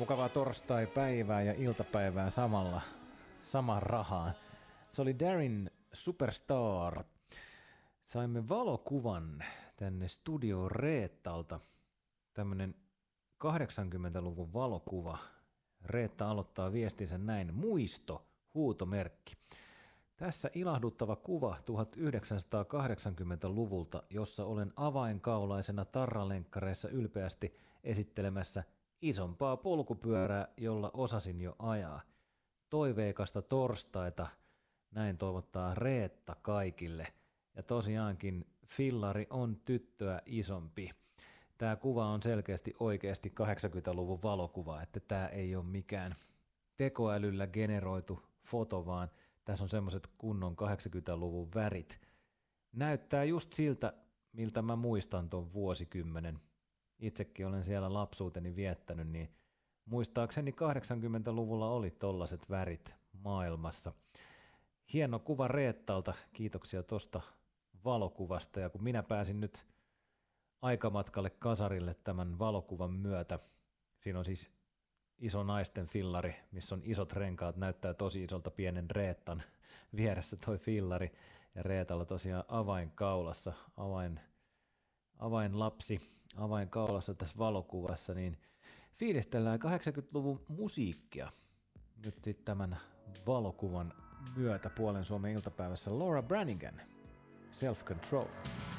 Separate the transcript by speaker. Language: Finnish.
Speaker 1: Mukavaa torstai-päivää ja iltapäivää samaan rahaan. Se oli Darin Superstar. Saimme valokuvan tänne Studio Reettalta. Tämmönen 80-luvun valokuva. Reetta aloittaa viestinsä näin: muisto, huutomerkki. Tässä ilahduttava kuva 1980-luvulta, jossa olen avainkaulaisena tarralenkkareissa ylpeästi esittelemässä isompaa polkupyörää, jolla osasin jo ajaa. Toiveikasta torstaita, näin toivottaa Reetta kaikille. Ja tosiaankin fillari on tyttöä isompi. Tämä kuva on selkeästi oikeasti 80-luvun valokuva, että tämä ei ole mikään tekoälyllä generoitu foto, vaan tässä on semmoiset kunnon 80-luvun värit. Näyttää just siltä, miltä mä muistan ton vuosikymmenen. Itsekin olen siellä lapsuuteni viettänyt, niin muistaakseni 80-luvulla oli tollaset värit maailmassa. Hieno kuva Reettalta, kiitoksia tosta valokuvasta, ja kun minä pääsin nyt aikamatkalle kasarille tämän valokuvan myötä, siinä on siis iso naisten fillari, missä on isot renkaat, näyttää tosi isolta pienen Reettan vieressä toi fillari, ja Reetalla tosiaan avainkaulassa, avainlapsi, avainkaulassa tässä valokuvassa, niin fiilistellään 80-luvun musiikkia nyt sitten tämän valokuvan myötä Puolen Suomen iltapäivässä. Laura Branigan, Self Control.